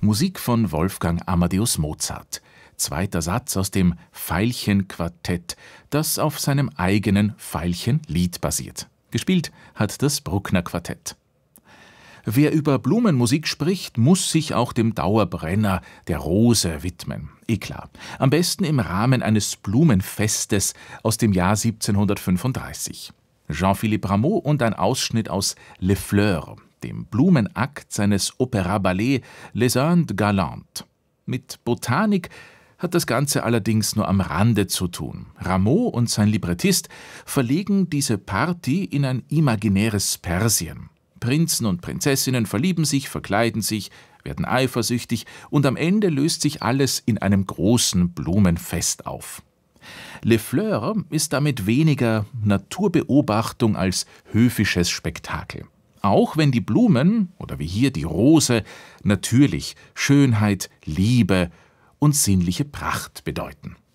Musik von Wolfgang Amadeus Mozart. Zweiter Satz aus dem Veilchenquartett, das auf seinem eigenen Veilchenlied basiert. Gespielt hat das Bruckner Quartett. Wer über Blumenmusik spricht, muss sich auch dem Dauerbrenner, der Rose, widmen. Klar. Am besten im Rahmen eines Blumenfestes aus dem Jahr 1735. Jean-Philippe Rameau und ein Ausschnitt aus Les Fleurs, dem Blumenakt seines Opéra-Ballets Les Indes Galantes. Mit Botanik hat das Ganze allerdings nur am Rande zu tun. Rameau und sein Librettist verlegen diese Party in ein imaginäres Persien. Prinzen und Prinzessinnen verlieben sich, verkleiden sich, werden eifersüchtig und am Ende löst sich alles in einem großen Blumenfest auf. Les Fleurs ist damit weniger Naturbeobachtung als höfisches Spektakel. Auch wenn die Blumen, oder wie hier die Rose, natürlich Schönheit, Liebe und sinnliche Pracht bedeuten.